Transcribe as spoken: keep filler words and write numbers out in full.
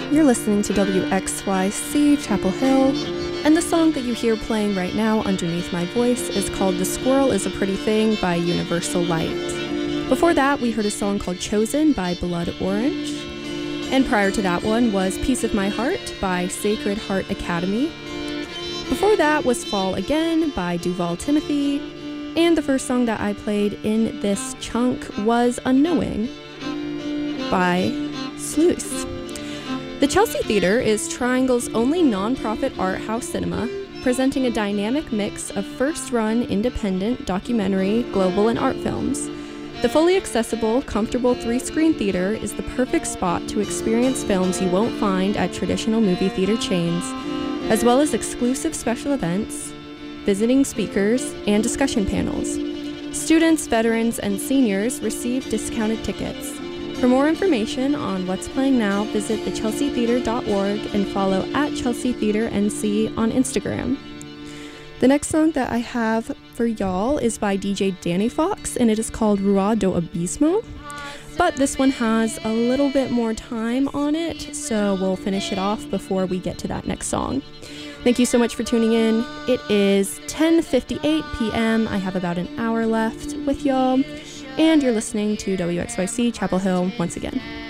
You're listening to W X Y C Chapel Hill, and the song that you hear playing right now underneath my voice is called The Squirrel is a Pretty Thing by Universal Light. Before that, we heard a song called Chosen by Blood Orange, and prior to that one was Piece of My Heart by Sacred Heart Academy. Before that was Fall Again by Duval Timothy, and the first song that I played in this chunk was Unknowing by Sluice. The Chelsea Theatre is Triangle's only non-profit art house cinema, presenting a dynamic mix of first-run independent, documentary, global, and art films. The fully accessible, comfortable three-screen theater is the perfect spot to experience films you won't find at traditional movie theater chains, as well as exclusive special events, visiting speakers, and discussion panels. Students, veterans, and seniors receive discounted tickets. For more information on what's playing now, visit the chelsea theatre dot org and follow at Chelsea Theatre N C on Instagram. The next song that I have for y'all is by D J Danny Fox, and it is called Rua do Abismo. But this one has a little bit more time on it, so we'll finish it off before we get to that next song. Thank you so much for tuning in. It is ten fifty-eight p.m. I have about an hour left with y'all. And you're listening to W X Y C Chapel Hill once again.